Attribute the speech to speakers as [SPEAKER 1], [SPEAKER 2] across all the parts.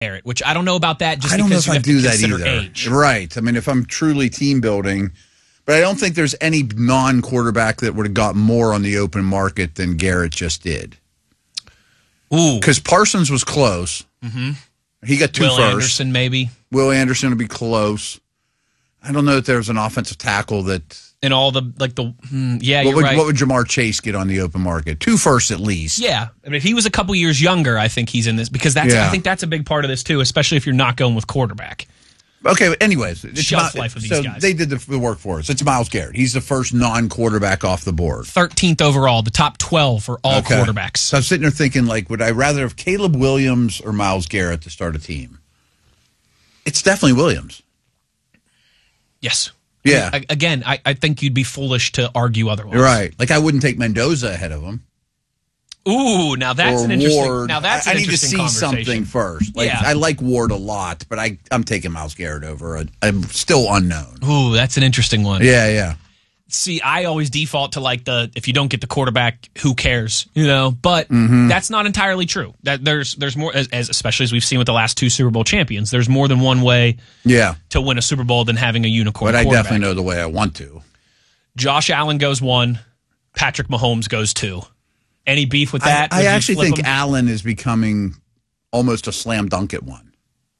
[SPEAKER 1] Garrett, which I don't know about that. Just
[SPEAKER 2] I don't know
[SPEAKER 1] because
[SPEAKER 2] if
[SPEAKER 1] you
[SPEAKER 2] I
[SPEAKER 1] have
[SPEAKER 2] do
[SPEAKER 1] to
[SPEAKER 2] that
[SPEAKER 1] consider
[SPEAKER 2] either.
[SPEAKER 1] age.
[SPEAKER 2] Right. I mean, if I'm truly team building, but I don't think there's any non-quarterback that would have got more on the open market than Garrett just did.
[SPEAKER 1] Ooh,
[SPEAKER 2] because Parsons was close. Mm-hmm. He got two
[SPEAKER 1] Will
[SPEAKER 2] first.
[SPEAKER 1] Anderson, maybe.
[SPEAKER 2] Will Anderson would be close. I don't know if there's an offensive tackle that.
[SPEAKER 1] And all the yeah,
[SPEAKER 2] What
[SPEAKER 1] right.
[SPEAKER 2] would Jamar Chase get on the open market? Two firsts at least.
[SPEAKER 1] Yeah, I mean, if he was a couple years younger, I think he's in this because I think that's a big part of this too, especially if you're not going with quarterback.
[SPEAKER 2] Okay, anyways,
[SPEAKER 1] Shelf life of these guys.
[SPEAKER 2] They did the work for us. It's Myles Garrett. He's the first non-quarterback off the board.
[SPEAKER 1] 13th overall, the top 12 for all quarterbacks.
[SPEAKER 2] So I'm sitting there thinking, like, would I rather have Caleb Williams or Myles Garrett to start a team? It's definitely Williams.
[SPEAKER 1] Yes.
[SPEAKER 2] Yeah.
[SPEAKER 1] I think you'd be foolish to argue otherwise.
[SPEAKER 2] Right. Like, I wouldn't take Mendoza ahead of him.
[SPEAKER 1] Ooh, now that's an interesting.
[SPEAKER 2] Ward.
[SPEAKER 1] Now that's an
[SPEAKER 2] I need to
[SPEAKER 1] interesting
[SPEAKER 2] see something first. Like,
[SPEAKER 1] yeah.
[SPEAKER 2] I like Ward a lot, but I'm taking Myles Garrett over. I'm still unknown.
[SPEAKER 1] Ooh, that's an interesting one.
[SPEAKER 2] Yeah.
[SPEAKER 1] See, I always default to like if you don't get the quarterback, who cares? But that's not entirely true. That there's more, as especially as we've seen with the last two Super Bowl champions. There's more than one way. To win a Super Bowl than having a unicorn.
[SPEAKER 2] But I
[SPEAKER 1] quarterback.
[SPEAKER 2] definitely know the way I want to.
[SPEAKER 1] Josh Allen goes 1. Patrick Mahomes goes 2. Any beef with that?
[SPEAKER 2] I actually think Allen is becoming almost a slam dunk at 1.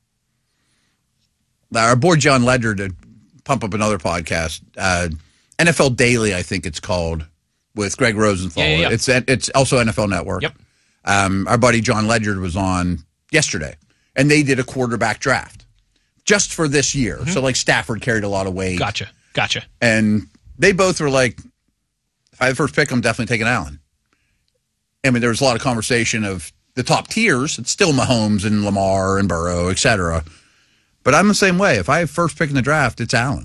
[SPEAKER 2] Our boy John Ledger, to pump up another podcast, NFL Daily, I think it's called, with Greg Rosenthal.
[SPEAKER 1] Yeah.
[SPEAKER 2] It's also NFL Network.
[SPEAKER 1] Yep.
[SPEAKER 2] Our buddy John Ledger was on yesterday, and they did a quarterback draft just for this year. Mm-hmm. So, like, Stafford carried a lot of weight.
[SPEAKER 1] Gotcha.
[SPEAKER 2] And they both were like, if I had the first pick, I'm definitely taking Allen. I mean, there was a lot of conversation of the top tiers. It's still Mahomes and Lamar and Burrow, et cetera. But I'm the same way. If I have first pick in the draft, it's Allen.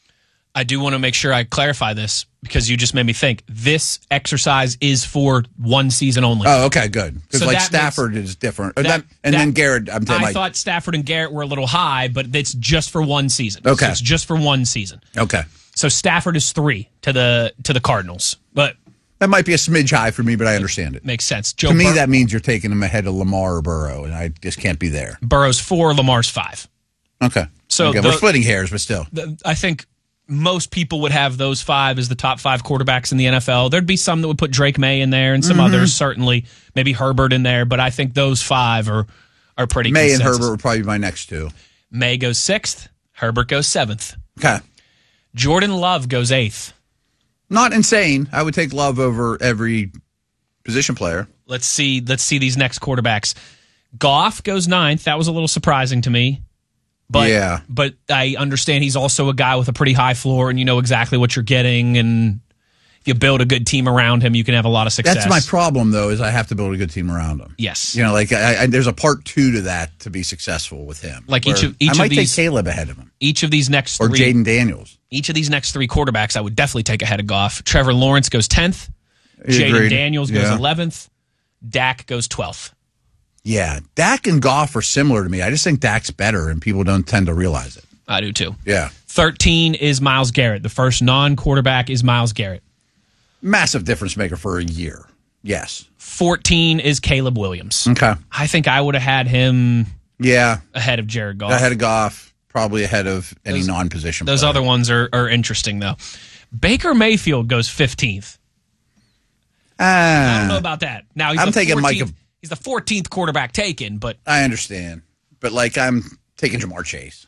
[SPEAKER 1] I do want to make sure I clarify this because you just made me think. This exercise is for one season only.
[SPEAKER 2] Oh, okay, good. Because
[SPEAKER 1] So
[SPEAKER 2] Stafford is different. Then Garrett.
[SPEAKER 1] I thought Stafford and Garrett were a little high, but it's just for one season.
[SPEAKER 2] Okay.
[SPEAKER 1] So it's just for one season.
[SPEAKER 2] Okay.
[SPEAKER 1] So Stafford is 3 to the Cardinals, but
[SPEAKER 2] that might be a smidge high for me, but I understand it.
[SPEAKER 1] Makes sense.
[SPEAKER 2] To me, that means you're taking him ahead of Lamar or Burrow, and I just can't be there.
[SPEAKER 1] Burrow's 4, Lamar's 5.
[SPEAKER 2] Okay.
[SPEAKER 1] So
[SPEAKER 2] we're splitting hairs, but still.
[SPEAKER 1] I think most people would have those 5 as the top 5 quarterbacks in the NFL. There'd be some that would put Drake May in there and some others, certainly, maybe Herbert in there, but I think those 5 are pretty
[SPEAKER 2] May
[SPEAKER 1] consensus.
[SPEAKER 2] and Herbert would probably be my next 2.
[SPEAKER 1] May goes 6th, Herbert goes 7th.
[SPEAKER 2] Okay.
[SPEAKER 1] Jordan Love goes 8th.
[SPEAKER 2] Not insane. I would take Love over every position player.
[SPEAKER 1] Let's see these next quarterbacks. Goff goes 9th. That was a little surprising to me. But, but I understand he's also a guy with a pretty high floor, and you know exactly what you're getting. And if you build a good team around him, you can have a lot of success.
[SPEAKER 2] That's my problem, though, is I have to build a good team around him.
[SPEAKER 1] Yes.
[SPEAKER 2] Like there's a part 2 to that to be successful with him.
[SPEAKER 1] Like
[SPEAKER 2] I might take Caleb ahead of him.
[SPEAKER 1] Each of these next 3.
[SPEAKER 2] Or Jaden Daniels.
[SPEAKER 1] Each of these next 3 quarterbacks I would definitely take ahead of Goff. Trevor Lawrence goes 10th. Jaden Daniels goes 11th. Dak goes 12th.
[SPEAKER 2] Yeah, Dak and Goff are similar to me. I just think Dak's better, and people don't tend to realize it.
[SPEAKER 1] I do, too.
[SPEAKER 2] Yeah.
[SPEAKER 1] 13 is Myles Garrett. The first non-quarterback is Myles Garrett.
[SPEAKER 2] Massive difference maker for a year. Yes.
[SPEAKER 1] 14 is Caleb Williams.
[SPEAKER 2] Okay.
[SPEAKER 1] I think I would have had him ahead of Jared Goff.
[SPEAKER 2] Ahead of Goff, probably ahead of any non-position player.
[SPEAKER 1] Those other ones are interesting, though. Baker Mayfield goes 15th. I don't know about that. Now I'm taking Micah. He's the 14th quarterback taken, but
[SPEAKER 2] I understand. But I'm taking Jamar Chase.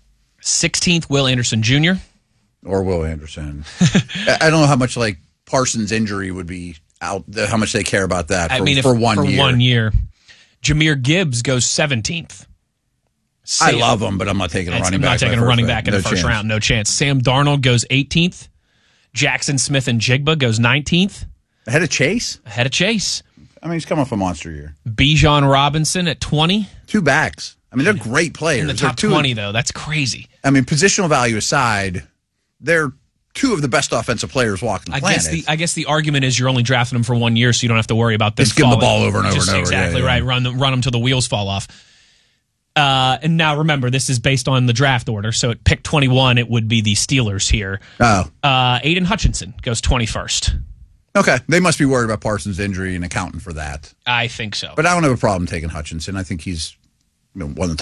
[SPEAKER 1] 16th, Will Anderson Jr.
[SPEAKER 2] Or Will Anderson. I don't know how much Parsons' injury would be out. How much they care about that for 1 year.
[SPEAKER 1] 1 year. Jameer Gibbs goes 17th.
[SPEAKER 2] I love him, but I'm not taking a running back.
[SPEAKER 1] I'm not taking a running back in the first round. No chance. Sam Darnold goes 18th. Jackson Smith and Jigba goes 19th.
[SPEAKER 2] Ahead of Chase?
[SPEAKER 1] Ahead of Chase.
[SPEAKER 2] I mean, he's coming off a monster year.
[SPEAKER 1] Bijan Robinson at 20.
[SPEAKER 2] 2 backs. I mean, they're great players.
[SPEAKER 1] In the top 20, though. That's crazy.
[SPEAKER 2] I mean, positional value aside, they're 2 of the best offensive players walking the planet.
[SPEAKER 1] I guess the argument is you're only drafting them for 1 year, so you don't have to worry about them.
[SPEAKER 2] Just give them the ball over and over and over.
[SPEAKER 1] Exactly right. Run them till the wheels fall off. And now remember, this is based on the draft order. So at pick 21, it would be the Steelers here.
[SPEAKER 2] Oh.
[SPEAKER 1] Aiden Hutchinson goes 21st.
[SPEAKER 2] Okay. They must be worried about Parsons' injury and accounting for that.
[SPEAKER 1] I think so.
[SPEAKER 2] But I don't have a problem taking Hutchinson. I think he's one of the